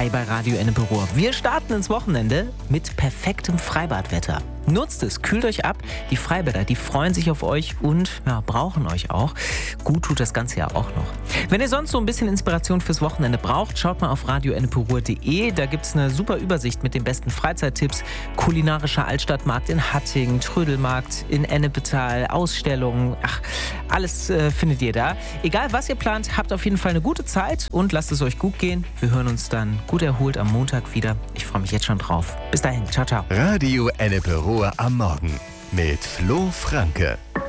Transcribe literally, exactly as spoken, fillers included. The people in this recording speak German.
Hi bei Radio Ennepe-Ruhr. Wir starten ins Wochenende mit perfektem Freibadwetter. Nutzt es, kühlt euch ab. Die Freibäder, die freuen sich auf euch und ja, brauchen euch auch. Gut tut das Ganze ja auch noch. Wenn ihr sonst so ein bisschen Inspiration fürs Wochenende braucht, schaut mal auf radio ennepe ruhr punkt de. Da gibt es eine super Übersicht mit den besten Freizeittipps. Kulinarischer Altstadtmarkt in Hattingen, Trödelmarkt in Ennepetal, Ausstellungen. Ach, alles äh, findet ihr da. Egal was ihr plant, habt auf jeden Fall eine gute Zeit und lasst es euch gut gehen. Wir hören uns dann gut erholt am Montag wieder. Ich freue mich jetzt schon drauf. Bis dahin, ciao, ciao. Radio Ennepe-Ruhr am Morgen mit Flo Franke.